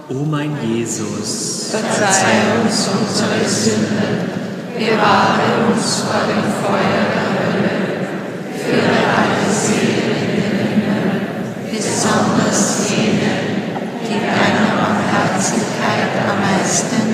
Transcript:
O mein Jesus, verzeih uns unsere Sünden, bewahre uns vor dem Feuer der Hölle, führe alle Seelen in den Himmel, besonders jene, die deiner Barmherzigkeit am meisten